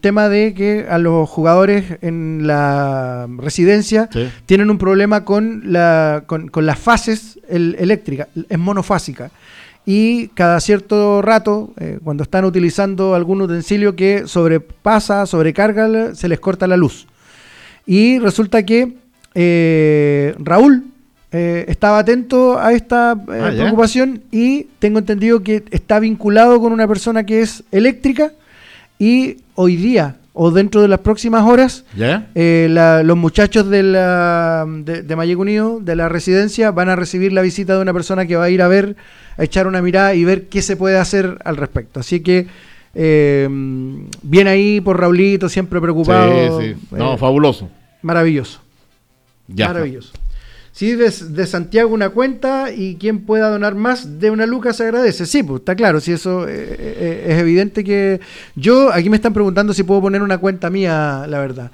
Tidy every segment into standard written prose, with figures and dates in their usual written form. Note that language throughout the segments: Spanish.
tema de que a los jugadores en la residencia tienen un problema con las fases eléctricas, es monofásica. Y cada cierto rato, cuando están utilizando algún utensilio que sobrecarga, se les corta la luz. Y resulta que Raúl estaba atento a esta preocupación y tengo entendido que está vinculado con una persona que es eléctrica y hoy día o dentro de las próximas horas los muchachos de Mayeco Unido, de la residencia, van a recibir la visita de una persona que va a ir a echar una mirada y ver qué se puede hacer al respecto. Así que bien ahí por Raulito, siempre preocupado. Sí. No, fabuloso. Maravilloso. Maravilloso. Sí, de Santiago una cuenta y quien pueda donar más de una luca se agradece. Sí, pues está claro, si eso es evidente que... Aquí me están preguntando si puedo poner una cuenta mía, la verdad.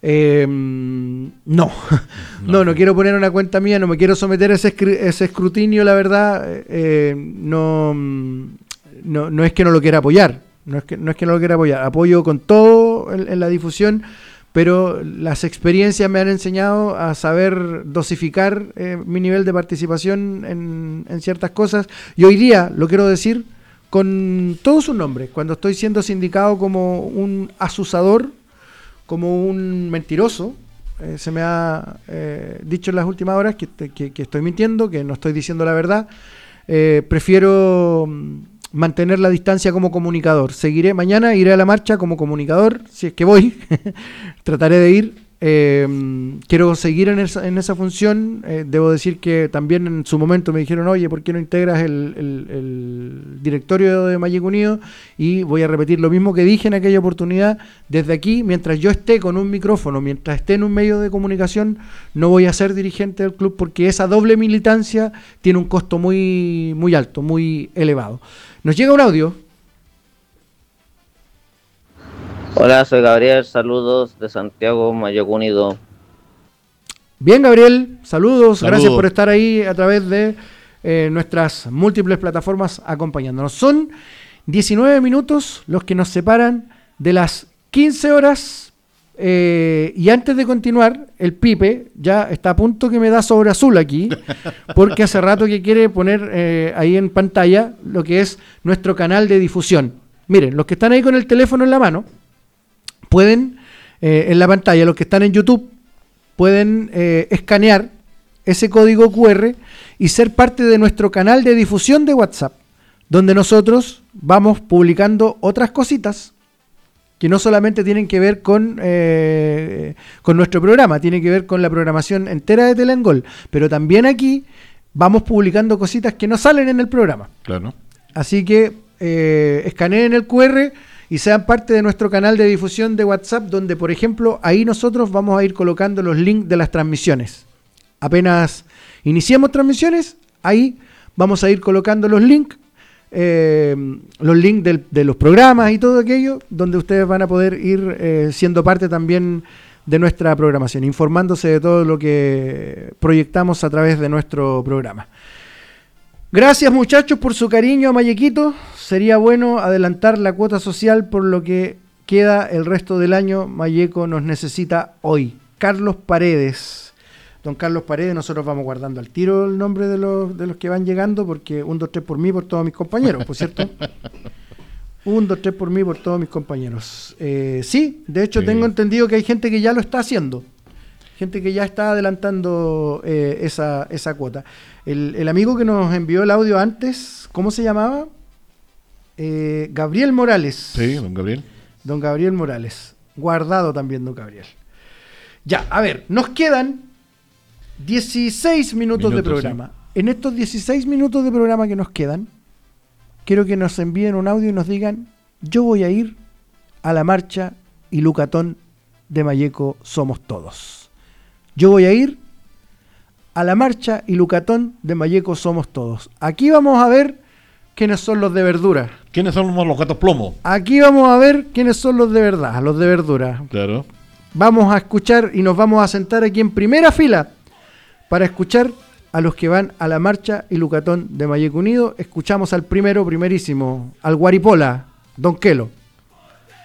No quiero poner una cuenta mía, no me quiero someter a ese escrutinio, la verdad. No es que no lo quiera apoyar, no es que no lo quiera apoyar, apoyo con todo en la difusión, pero las experiencias me han enseñado a saber dosificar mi nivel de participación en ciertas cosas, y hoy día lo quiero decir con todos sus nombres, cuando estoy siendo sindicado como un asusador, como un mentiroso. Se me ha dicho en las últimas horas que estoy mintiendo, que no estoy diciendo la verdad. Prefiero mantener la distancia como comunicador. Mañana iré a la marcha como comunicador, si es que voy. Trataré de ir. Quiero seguir en esa función. Debo decir que también en su momento me dijeron, oye, ¿por qué no integras el directorio de Mayeco Unido? Y voy a repetir lo mismo que dije en aquella oportunidad. Desde aquí, mientras yo esté con un micrófono, mientras esté en un medio de comunicación, no voy a ser dirigente del club, porque esa doble militancia tiene un costo muy, muy alto, muy elevado. Nos llega un audio. Hola, soy Gabriel, saludos de Santiago, Mayeco Unido. Bien, Gabriel, saludos, gracias por estar ahí a través de nuestras múltiples plataformas acompañándonos. Son 19 minutos los que nos separan de las 15 horas y antes de continuar, el Pipe ya está a punto que me da sobre azul aquí, porque hace rato que quiere poner ahí en pantalla lo que es nuestro canal de difusión. Miren, los que están ahí con el teléfono en la mano, pueden, en la pantalla, los que están en YouTube, pueden escanear ese código QR y ser parte de nuestro canal de difusión de WhatsApp, donde nosotros vamos publicando otras cositas que no solamente tienen que ver con nuestro programa, tienen que ver con la programación entera de Telengol, pero también aquí vamos publicando cositas que no salen en el programa. Claro. Así que escaneen el QR y sean parte de nuestro canal de difusión de WhatsApp, donde, por ejemplo, ahí nosotros vamos a ir colocando los links de las transmisiones. Apenas iniciemos transmisiones, ahí vamos a ir colocando los links de los programas y todo aquello, donde ustedes van a poder ir siendo parte también de nuestra programación, informándose de todo lo que proyectamos a través de nuestro programa. Gracias, muchachos, por su cariño a Mayequito. Sería bueno adelantar la cuota social por lo que queda el resto del año. Mayeco nos necesita hoy. Carlos Paredes. Don Carlos Paredes, nosotros vamos guardando al tiro el nombre de los que van llegando, porque 1, 2, 3 por mí, por todos mis compañeros, ¿por cierto? 1, 2, 3 por mí, por todos mis compañeros. Sí, de hecho tengo entendido que hay gente que ya lo está haciendo. Gente que ya está adelantando esa cuota. El amigo que nos envió el audio antes, ¿cómo se llamaba? Gabriel Morales. Sí, don Gabriel. Don Gabriel Morales. Guardado también, don Gabriel. Ya, a ver, nos quedan 16 minutos de programa. Sí. En estos 16 minutos de programa que nos quedan, quiero que nos envíen un audio y nos digan: yo voy a ir a la marcha y Lucatón de Mayeco Somos Todos. Yo voy a ir a la marcha y Lucatón de Mayeco Somos Todos. Aquí vamos a ver quiénes son los de verdura. ¿Quiénes son los gatos plomo? Aquí vamos a ver quiénes son los de verdad, los de verdura. Claro. Vamos a escuchar y nos vamos a sentar aquí en primera fila para escuchar a los que van a la marcha y Lucatón de Mayeco Unido. Escuchamos al primerísimo, al Guaripola, Don Kelo.